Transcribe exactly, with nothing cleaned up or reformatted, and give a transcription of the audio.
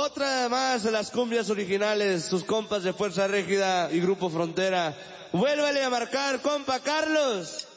Otra más de las cumbias originales, sus compas de Fuerza Régida y Grupo Frontera. Vuélvale a marcar, compa Carlos.